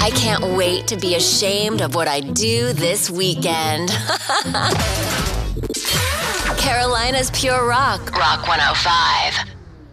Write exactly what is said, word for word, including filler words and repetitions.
I can't wait to be ashamed of what I do this weekend. Carolina's Pure Rock. Rock one oh five.